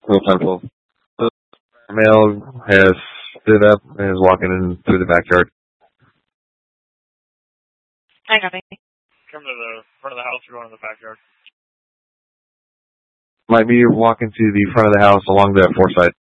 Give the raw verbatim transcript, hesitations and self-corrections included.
Real time. The male has stood up and is walking in through the backyard. I copy. Come to the front of the house or going to the backyard? Might be walking to the front of the house along the foresight.